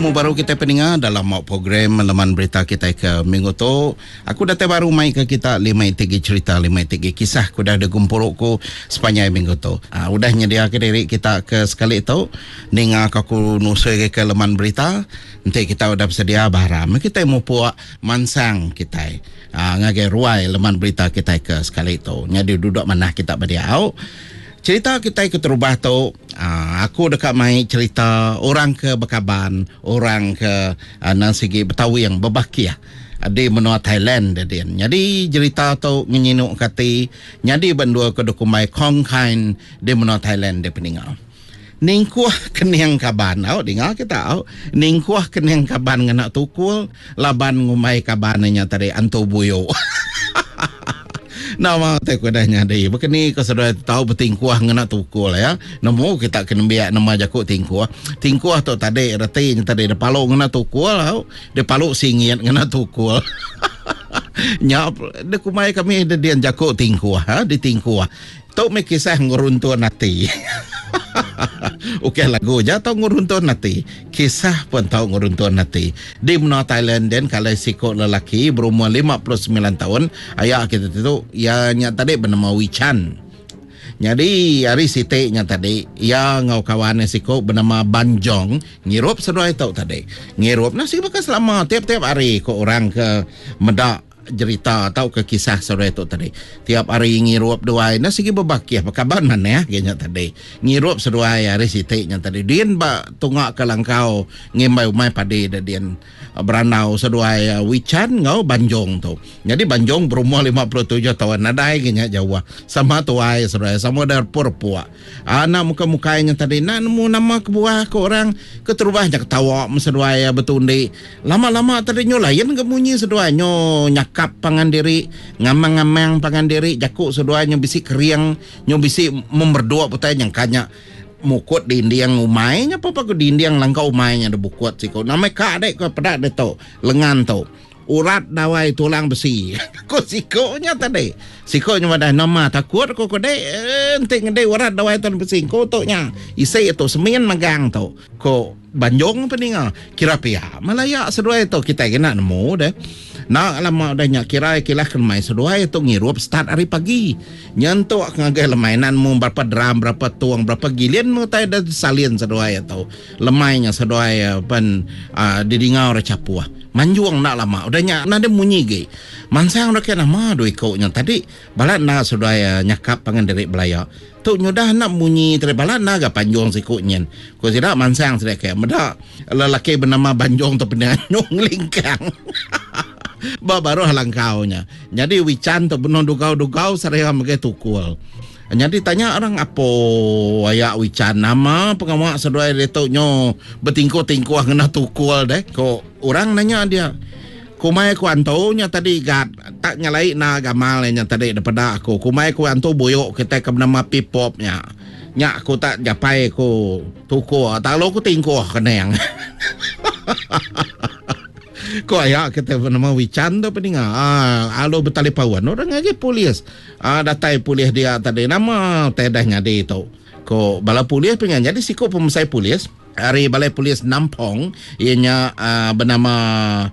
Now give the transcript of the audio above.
temu baru kita pendengar dalam program laman berita kita ke minggu tu. Aku dah baru mai ke kita 5 tiga cerita, 5 tiga kisah aku dah ada kumpul ku sepanjang minggu tu. Udah nyedia ke diri kita ke sekali tu. Dengar aku nusa ke laman berita. Nanti kita udah bersedia baharam. Kita mau puak mansang kita. Ngagai ruai laman berita kita ke sekali tu. Jadi duduk mana kita berdiau. Cerita kita keterubah tu, aku dekat mai cerita orang ke Bakaban, orang ke Nasigi Betawi yang berbaki di menua Thailand dia. Jadi cerita tu nginuk kati, jadi bandua ke dokumai Kong Kain di menua Thailand dia peninggal. Ningkuah kenyang kaban, dengar kita ningkuah kenyang kaban ngena tukul, laban ngumai kabannya tadi anto buyo. Nama tak kudanya deh. Begini kesedai tahu bertingkuah ngena tukul ya. Namo kita kena biak nama jakuk tingkuah. Tingkuah tu tadi reti tadi de paluk ngena tukul tau. De paluk singiat ngena tukul. Nyap de kumai kami de dian jakuk tingkuah di tingkuah. Tu me kisah nguruntun hati. Okey lagu je tahu nguruntun hati. Kisah pun tahu nguruntun hati. Di menua Thailand dan kalau sikok lelaki berumur 59 tahun, ayah kita tu ya nya tadi bernama Wichan. Jadi hari siti nya tadi ya ngau kawan sikok bernama Banjong ngirup sedoi tahu tadi. Ngirup nasi bekas lama tiap-tiap hari ko orang ke medak cerita atau ke kisah sore itu tadi. Tiap hari ngirup doai na sige babaki apa kabar mana ya kenya tadi. Ngirup seduai hari sitiknya tadi. Dian ba tungak ke langkau ngimbai umai padi dian beranau seduai Wichan ngau Banjong tu. Jadi Banjong berumur 57 tahun nadai kenya Jawa. Sama tuai seduai sama dar purpua. Anak muka-mukanya tadi nemu nama kebuah ke orang keterubahnya ketawa seduai betundi. Lama-lama tadi nyolayan kemunyi seduai nyo kap pangan diri ngamang-ngamang pangan diri jakuk seduanya bisi keriang nyo bisi memberdua putai yang kanya mukut dindiang umainya apa ke dindiang langkau umainya de bukut siko namai ka dek ko pedak de to lengan to urat dawai tulang besi ko sikonya tadi sikonya wadah nama takut ko dek enting de urat dawai tulang besi ko to nya isi itu semien magang to ko Banjong peningal kira pihak Malaya seduai to kita kena nemu deh. Nah, lama adanya kira kilah kemai seduai itu ngirup start hari pagi. Nyentuk ngagai lemainan mu berapa drum, berapa tuang, berapa gilian mu tai dah salin seduai atau lemainya seduai pen didingau recapuah. Manjuang nak lama udahnya nade munyi ge. Mansang dak nama doi kau nya tadi balat na seduai nyakap pangan dari belaya. Tu nyudah nak munyi terbalat naga panjong sikutnya. Ko tidak mansang sedek kayak medak lelaki bernama Banjong tu pernah nyong lingkang. Baru halangkaunya. Jadi Wichan tu benar dugau saraya magai tukul. Jadi tanya orang apa ayak Wichan nama pengamak seduai detok nyo betingku-tingkuah kena tukul deh. Ko orang nanya dia. Kumai ku antonya tadi gat tak nyalai na gamal nya tadi daripada aku. Kumai ku anto boyok kita ke nama pipopnya. Nya aku tak japai ku tukul. Tak lo ku tingkuah kenang. Ko ayak kita nama Wichan tu peninga. Alo betali pawan orang aja polis. Datai polis dia tadi nama tedahnya dia tu. Ko bala polis pengen jadi sikop pemasai polis. Hari balai polis Nampong ianya bernama